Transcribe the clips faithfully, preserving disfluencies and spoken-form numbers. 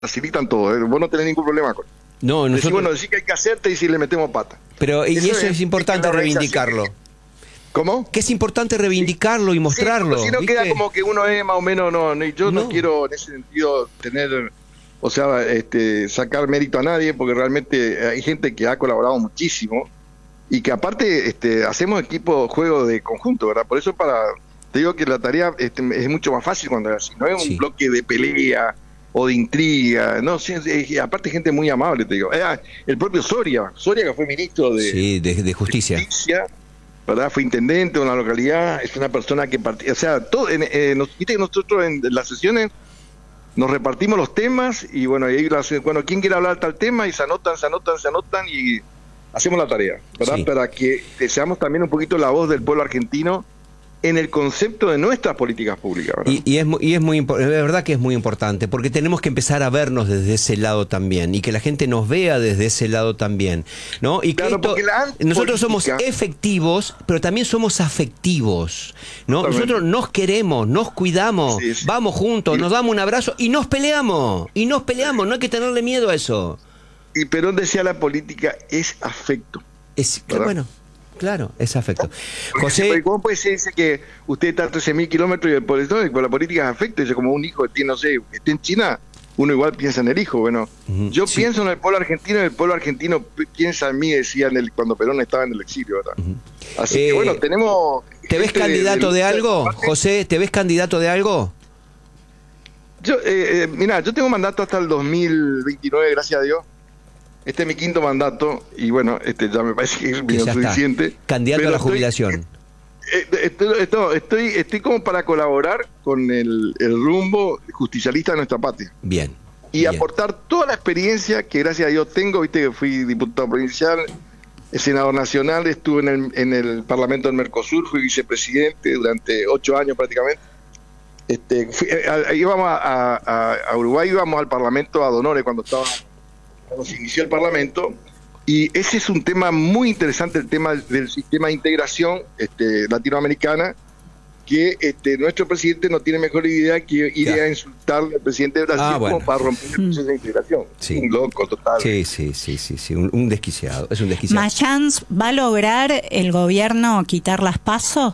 facilitan todo, ¿eh? Vos no tenés ningún problema con eso. No, nosotros... Decís, bueno, decís que hay que hacerte y si le metemos pata. Pero y eso, eso es, es importante es reivindicarlo. ¿Cómo? Que es importante reivindicarlo y mostrarlo. Sí, si no ¿viste? queda como que uno es más o menos, no, no yo no. no quiero en ese sentido tener, o sea, este, sacar mérito a nadie, porque realmente hay gente que ha colaborado muchísimo y que aparte este, hacemos equipo juego de conjunto, ¿verdad? Por eso para te digo que la tarea este, es mucho más fácil cuando es así, no es un sí. bloque de pelea o de intriga, no, sí, es, aparte gente muy amable, te digo. Eh, el propio Soria, Soria que fue ministro de, sí, de, de justicia. de justicia, ¿verdad? Fue intendente de una localidad, es una persona que partía, o sea, todo, en, eh, nos, viste que nosotros en las sesiones nos repartimos los temas y bueno, y ahí las, bueno, ¿quién quiere hablar tal tema? Y se anotan, se anotan, se anotan y hacemos la tarea, ¿verdad? Sí. Para que, que seamos también un poquito la voz del pueblo argentino en el concepto de nuestras políticas públicas, ¿verdad? Y, y es y es muy es verdad que es muy importante, porque tenemos que empezar a vernos desde ese lado también, y que la gente nos vea desde ese lado también, ¿no? Y claro, que esto, nosotros somos efectivos, pero también somos afectivos, ¿no? Totalmente. Nosotros nos queremos, nos cuidamos, sí, sí. vamos juntos, y... nos damos un abrazo y nos peleamos, y nos peleamos, no hay que tenerle miedo a eso. Y Perón decía, la política es afecto. Es que bueno. Claro, es afecto. José, ¿cómo puede ser dice que usted está a trece mil kilómetros y el por la política es afecto? Dice, como un hijo que tiene, no sé, que esté en China, uno igual piensa en el hijo. Bueno, uh-huh, yo sí. pienso en el pueblo argentino y el pueblo argentino piensa en mí, decía en el, cuando Perón estaba en el exilio, ¿verdad? Uh-huh. Así eh, que bueno, tenemos... ¿Te ves candidato de, de, de algo, parte. José? ¿Te ves candidato de algo? Yo, eh, eh, mira, yo tengo mandato hasta el dos mil veintinueve, gracias a Dios. Este es mi quinto mandato y bueno, este ya me parece que es bien suficiente. Está. Candidato a la jubilación. Estoy, estoy, estoy, estoy, estoy como para colaborar con el, el rumbo justicialista de nuestra patria. Bien. Y bien. aportar toda la experiencia que gracias a Dios tengo. Viste que fui diputado provincial, senador nacional, estuve en el, en el Parlamento del Mercosur, fui vicepresidente durante ocho años prácticamente. Este, fui, a, a, íbamos a, a, a Uruguay, íbamos al Parlamento ad honores cuando estaba... cuando se inició el Parlamento, y ese es un tema muy interesante, el tema del sistema de integración este, latinoamericana, que este, nuestro presidente no tiene mejor idea que ir ya. a insultar al presidente de Brasil ah, bueno. como para romper el proceso de integración. Sí. Un loco total. Sí, sí, sí, sí, sí. Un, un desquiciado, es un desquiciado. ¿Mayans va a lograr el gobierno quitar las PASO?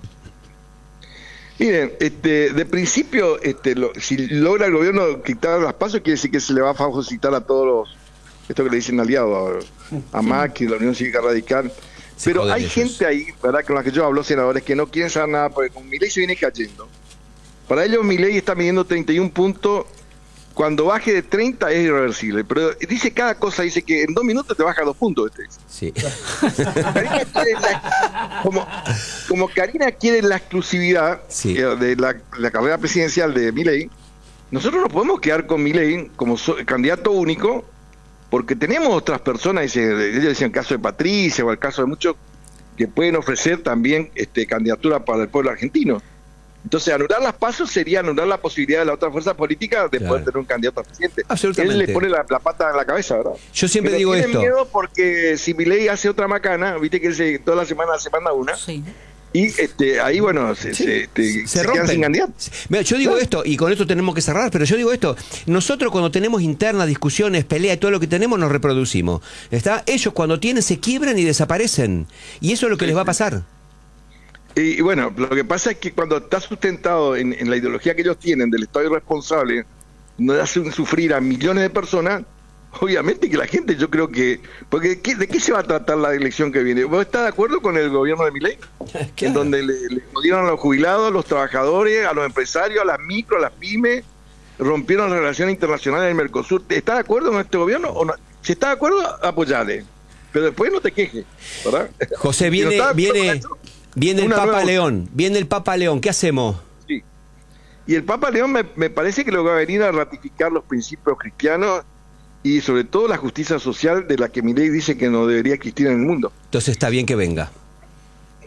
Miren, este, de principio, este, lo, si logra el gobierno quitar las PASO, quiere decir que se le va a fagocitar a todos los esto que le dicen aliado a, a Macri, la Unión Cívica Radical, se pero hay ellos. gente ahí, ¿verdad?, con la que yo hablo, senadores, que no quieren saber nada, porque con Milei se viene cayendo. Para ellos Milei está midiendo treinta y un puntos, cuando baje de treinta es irreversible, pero dice cada cosa, dice que en dos minutos te baja dos puntos. Este. Sí. Karina quiere la, como, como Karina quiere la exclusividad sí. de la, la carrera presidencial de Milei, nosotros no podemos quedar con Milei como so, candidato único, porque tenemos otras personas, dice, ellos decían el caso de Patricia o el caso de muchos que pueden ofrecer también este, candidatura para el pueblo argentino. Entonces, anular las pasos sería anular la posibilidad de la otra fuerza política de claro. poder tener un candidato a presidente. Absolutamente. Él le pone la, la pata en la cabeza, ¿verdad? Yo siempre Pero digo tiene esto. miedo porque si Milei hace otra macana, viste que él se, toda la semana se manda una. Sí. Y este, ahí, bueno, se, sí, se, este, se, se rompen. quedan sin candidato. Mira, yo digo ¿sí? esto, y con esto tenemos que cerrar, pero yo digo esto, nosotros cuando tenemos internas, discusiones, peleas y todo lo que tenemos, nos reproducimos. ¿Está? Ellos cuando tienen se quiebran y desaparecen. Y eso es lo que sí, les va a pasar. Y, y bueno, lo que pasa es que cuando está sustentado en, en la ideología que ellos tienen del Estado irresponsable, no hacen sufrir a millones de personas. Obviamente que la gente, yo creo que... Porque ¿qué, ¿de qué se va a tratar la elección que viene? ¿Vos estás de acuerdo con el gobierno de Milei? Claro. En donde le, le jodieron a los jubilados, a los trabajadores, a los empresarios, a las micro, a las pymes, rompieron las relaciones internacionales del Mercosur. ¿Estás de acuerdo con este gobierno o no? Si estás de acuerdo, apoyale. Pero después no te quejes, ¿verdad? José, viene, no viene, viene el Papa nueva... León, viene el Papa León, ¿qué hacemos? Sí. Y el Papa León me, me parece que lo va a venir a ratificar los principios cristianos y sobre todo la justicia social de la que Milei dice que no debería existir en el mundo. Entonces está bien que venga.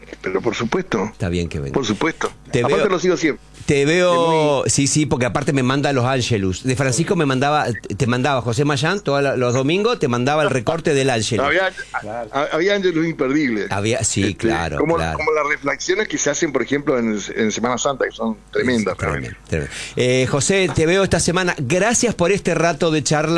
pero por supuesto. Está bien que venga. Por supuesto. Te Aparte veo, lo sigo siempre. Te veo, muy... sí, sí, porque aparte me manda los Ángelus. De Francisco me mandaba, te mandaba José Mayán todos los domingos, te mandaba el recorte del Ángelus. Había, claro. había Ángelus imperdibles. Había, sí, este, claro, como, claro. Como las reflexiones que se hacen, por ejemplo, en, en Semana Santa, que son tremendas. Sí, tremendo, tremendo. Eh, José, te veo esta semana. Gracias por este rato de charla.